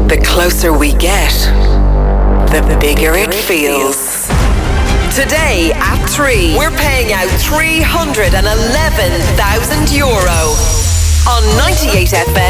The closer we get, the bigger it feels. Today at 3, we're paying out €311,000 on 98 FM.